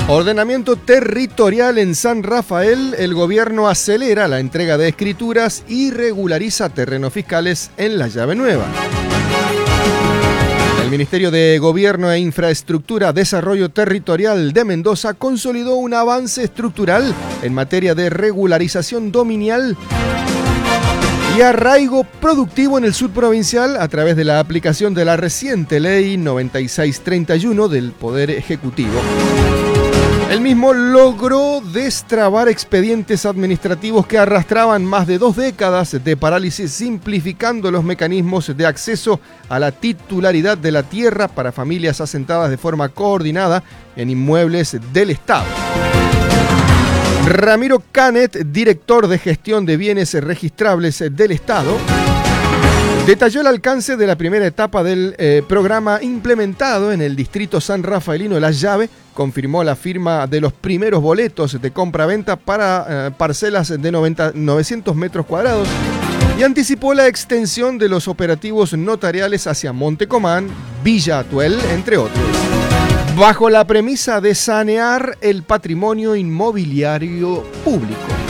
Ordenamiento territorial en San Rafael. El gobierno acelera la entrega de escrituras y regulariza terrenos fiscales en la llave nueva. El Ministerio de Gobierno e Infraestructura Desarrollo Territorial de Mendoza consolidó un avance estructural en materia de regularización dominial y arraigo productivo en el sur provincial a través de la aplicación de la reciente Ley 9631 del Poder Ejecutivo. El mismo logró destrabar expedientes administrativos que arrastraban más de 2 décadas de parálisis, simplificando los mecanismos de acceso a la titularidad de la tierra para familias asentadas de forma coordinada en inmuebles del Estado. Ramiro Canet, director de gestión de bienes registrables del Estado, detalló el alcance de la primera etapa del programa implementado en el distrito san rafaelino de La Llave. Confirmó la firma de los primeros boletos de compra-venta para parcelas de 900 metros cuadrados y anticipó la extensión de los operativos notariales hacia Montecomán, Villa Atuel, entre otros, bajo la premisa de sanear el patrimonio inmobiliario público.